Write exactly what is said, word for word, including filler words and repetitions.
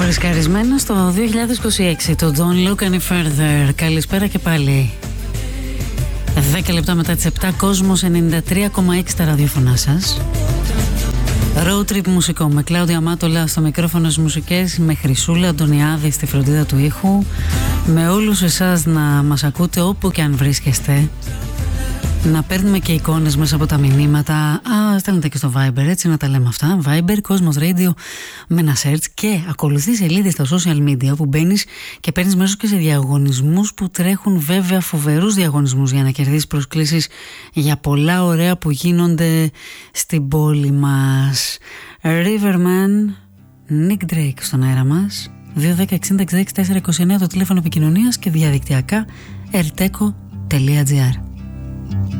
Φρεσκαρισμένο στο δύο χιλιάδες είκοσι έξι, το Don't Look Any Further. Καλησπέρα και πάλι. δέκα λεπτά μετά τις επτά, Κόσμος ενενήντα τρία κόμμα έξι τα ραδιοφωνά σας. Road trip μουσικό με Κλάουδια Μάτολα στο μικρόφωνο στις μουσικές, με Χρυσούλα Αντωνιάδη στη φροντίδα του ήχου, με όλους εσάς να μας ακούτε όπου και αν βρίσκεστε, να παίρνουμε και εικόνες μέσα από τα μηνύματα. Α, στέλνετε και στο Viber, έτσι να τα λέμε αυτά. Viber, Κόσμος Radio με ένα search, και ακολουθεί σελίδες στα social media όπου μπαίνεις και παίρνεις μέρος και σε διαγωνισμούς που τρέχουν, βέβαια φοβερούς διαγωνισμούς, για να κερδίσεις προσκλήσεις για πολλά ωραία που γίνονται στην πόλη μας. Riverman, Nick Drake στον αέρα μας. δύο ένα μηδέν εξήντα εξήντα έξι τετρακόσια είκοσι εννέα το τηλέφωνο επικοινωνίας και διαδικτυακά ερτέκο τελεία τζι άρ.